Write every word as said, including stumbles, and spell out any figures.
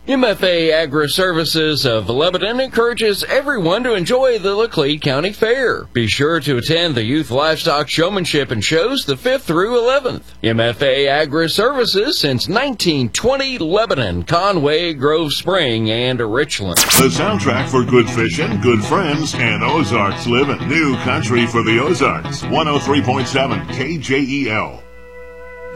M F A Agri-Services of Lebanon encourages everyone to enjoy the Laclede County Fair. Be sure to attend the Youth Livestock Showmanship and Shows the fifth through eleventh. M F A Agri-Services since nineteen twenty, Lebanon, Conway, Grove Spring, and Richland. The soundtrack for good fishing, good friends, and Ozarks living. New country for the Ozarks. one oh three point seven K J E L.